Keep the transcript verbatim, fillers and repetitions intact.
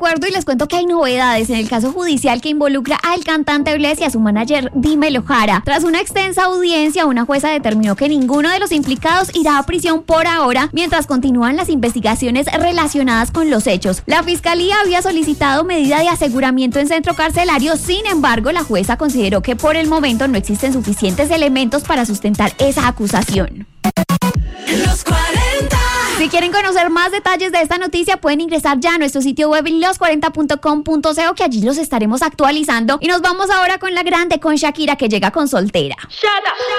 acuerdo y les cuento que hay novedades en el caso judicial que involucra al cantante Bless y a su manager Dímelo Jara. Tras una extensa audiencia, una jueza determinó que ninguno de los implicados irá a prisión por ahora, mientras continúan las investigaciones relacionadas con los hechos. La fiscalía había solicitado medida de aseguramiento en centro carcelario, sin embargo, la jueza consideró que por el momento no existen suficientes elementos para sustentar esa acusación. Los cuarenta. Si quieren conocer más detalles de esta noticia, pueden ingresar ya a nuestro sitio web los cuarenta punto com punto co, que allí los estaremos actualizando. Y nos vamos ahora con la grande, con Shakira, que llega con Soltera. Shut up.